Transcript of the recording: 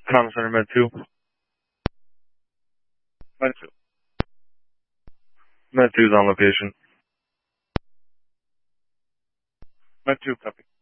Common Center Med 2. Med 2. Med 2's on location. Med 2, copy.